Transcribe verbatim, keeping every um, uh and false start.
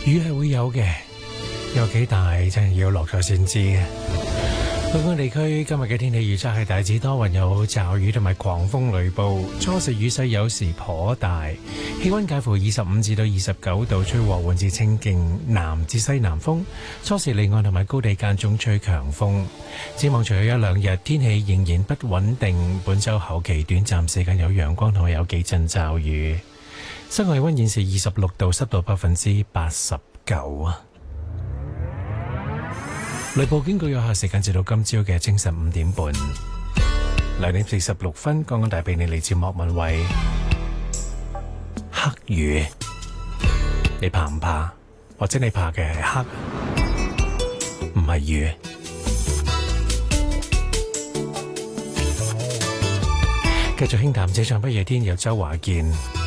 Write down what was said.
雨係會有嘅，有幾大真係要落咗先知嘅。本港地區今日嘅天氣預測係大致多雲，有驟雨同埋狂風雷暴，初時雨勢有時頗大，氣溫介乎二十五至到二十九度，吹和緩至清勁南至西南風，初時離岸同埋高地間中吹強風。展望隨後一兩日天氣仍然不穩定，本周後期短暫時間有陽光同埋有幾陣驟雨。室外溫現時二十六度，濕度百分之八十九啊。雷暴警告有效時間至到今朝嘅清晨五點半，兩點四十六分。剛剛帶俾你嚟自莫文蔚黑雨，你怕唔怕？或者你怕嘅係黑，唔係雨。繼續輕談這場不夜天，由周華健。